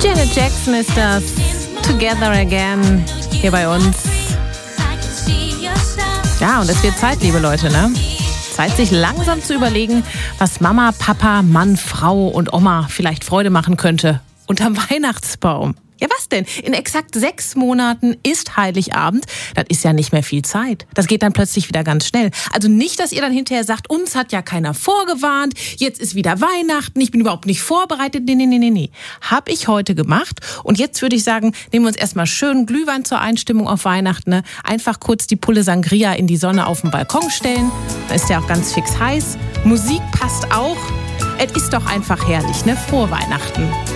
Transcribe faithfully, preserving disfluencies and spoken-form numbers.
Janet Jackson ist das. Together Again hier bei uns. Ja, und es wird Zeit, liebe Leute, ne? Zeit, sich langsam zu überlegen, was Mama, Papa, Mann, Frau und Oma vielleicht Freude machen könnte unterm Weihnachtsbaum. Ja, was denn? In exakt sechs Monaten ist Heiligabend. Das ist ja nicht mehr viel Zeit. Das geht dann plötzlich wieder ganz schnell. Also nicht, dass ihr dann hinterher sagt, uns hat ja keiner vorgewarnt, jetzt ist wieder Weihnachten, ich bin überhaupt nicht vorbereitet. Nee, nee, nee, nee, nee. Hab ich heute gemacht. Und jetzt würde ich sagen, nehmen wir uns erstmal schön Glühwein zur Einstimmung auf Weihnachten. Ne? Einfach kurz die Pulle Sangria in die Sonne auf den Balkon stellen. Da ist ja auch ganz fix heiß. Musik passt auch. Es ist doch einfach herrlich, ne? Frohe Weihnachten.